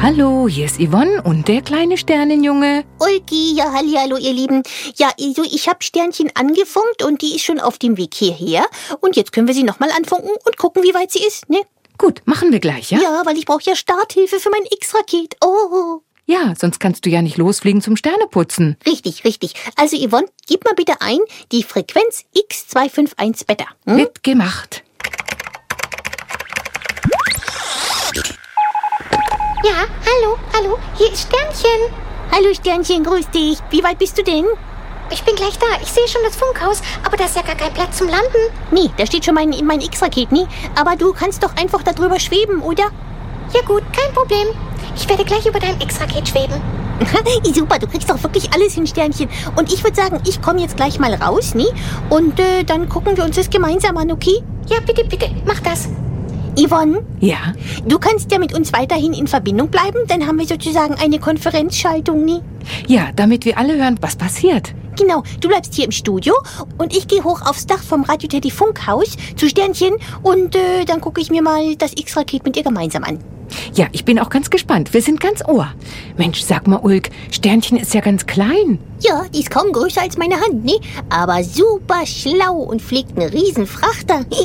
Hallo, hier ist Yvonne und der kleine Sternenjunge. Ulki, ja, hallihallo, ihr Lieben. Ja, also ich habe Sternchen angefunkt und die ist schon auf dem Weg hierher. Und jetzt können wir sie nochmal anfunken und gucken, wie weit sie ist, ne? Gut, machen wir gleich, ja? Ja, weil ich brauche ja Starthilfe für mein X-Raket. Oh. Ja, sonst kannst du ja nicht losfliegen zum Sterneputzen. Richtig, richtig. Also Yvonne, gib mal bitte ein die Frequenz X251 Beta. Wird gemacht. Ja, hallo, hier ist Sternchen. Hallo Sternchen, grüß dich. Wie weit bist du denn? Ich bin gleich da. Ich sehe schon das Funkhaus, aber da ist ja gar kein Platz zum Landen. Nee, da steht schon mein X-Raket, nie. Aber du kannst doch einfach da drüber schweben, oder? Ja gut, kein Problem. Ich werde gleich über dein X-Raket schweben. Super, du kriegst doch wirklich alles hin, Sternchen. Und ich würde sagen, ich komme jetzt gleich mal raus, nie? Und dann gucken wir uns das gemeinsam an, okay? Ja, bitte, mach das. Yvonne, Ja? du kannst ja mit uns weiterhin in Verbindung bleiben. Dann haben wir sozusagen eine Konferenzschaltung, nie? Ja, damit wir alle hören, was passiert. Genau, du bleibst hier im Studio und ich gehe hoch aufs Dach vom Radio Teddy Funkhaus zu Sternchen und dann gucke ich mir mal das X-Raket mit ihr gemeinsam an. Ja, ich bin auch ganz gespannt. Wir sind ganz Ohr. Mensch, sag mal, Ulk, Sternchen ist ja ganz klein. Ja, die ist kaum größer als meine Hand, ne? Aber super schlau und fliegt einen riesen Frachter.